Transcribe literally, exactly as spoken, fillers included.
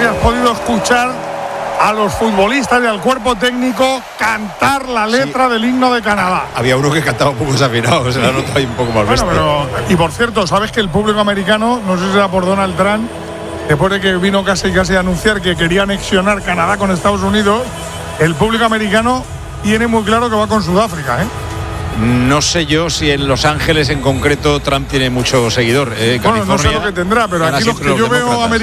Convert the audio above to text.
has podido escuchar a los futbolistas y al cuerpo técnico cantar la letra sí. del himno de Canadá. Había uno que cantaba un poco desafinado, se la nota ahí un poco más bueno, pero, y por cierto, ¿sabes que el público americano, no sé si era por Donald Trump, después de que vino casi casi a anunciar que quería anexionar Canadá con Estados Unidos, el público americano tiene muy claro que va con Sudáfrica, ¿eh? No sé yo si en Los Ángeles en concreto Trump tiene mucho seguidor. Eh, bueno, no sé lo que tendrá, pero aquí los que yo veo americanos